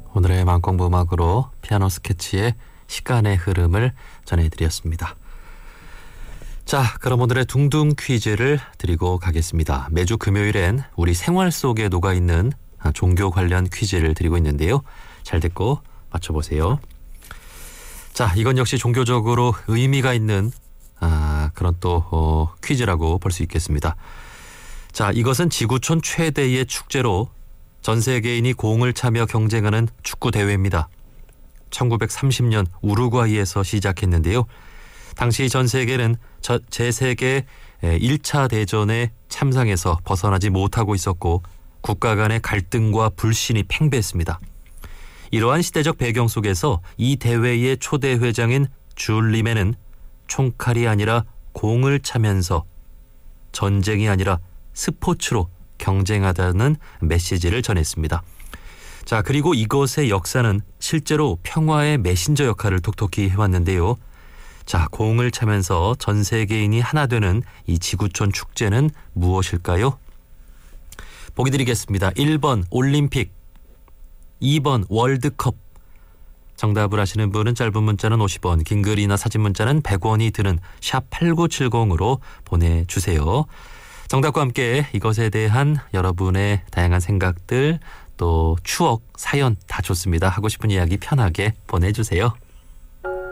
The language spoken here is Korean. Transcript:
오늘의 만공부 음악으로 피아노 스케치의 시간의 흐름을 전해드렸습니다. 자, 그럼 오늘의 둥둥 퀴즈를 드리고 가겠습니다. 매주 금요일엔 우리 생활 속에 녹아있는 종교 관련 퀴즈를 드리고 있는데요. 잘 듣고 맞춰보세요. 자, 이건 역시 종교적으로 의미가 있는 그런 또 퀴즈라고 볼 수 있겠습니다. 자, 이것은 지구촌 최대의 축제로 전 세계인이 공을 차며 경쟁하는 축구 대회입니다. 1930년 우루과이에서 시작했는데요. 당시 전 세계는 제3계 1차 대전의 참상에서 벗어나지 못하고 있었고 국가 간의 갈등과 불신이 팽배했습니다. 이러한 시대적 배경 속에서 이 대회의 초대 회장인 줄 리메는 총칼이 아니라 공을 차면서 전쟁이 아니라 스포츠로 경쟁하다는 메시지를 전했습니다. 자, 그리고 이것의 역사는 실제로 평화의 메신저 역할을 톡톡히 해왔는데요. 자, 공을 차면서 전 세계인이 하나 되는 이 지구촌 축제는 무엇일까요? 보기 드리겠습니다. 1번 올림픽, 2번 월드컵. 정답을 아시는 분은 짧은 문자는 50원, 긴 글이나 사진 문자는 100원이 드는 샵 8970으로 보내주세요. 정답과 함께 이것에 대한 여러분의 다양한 생각들, 또 추억, 사연 다 좋습니다. 하고 싶은 이야기 편하게 보내주세요.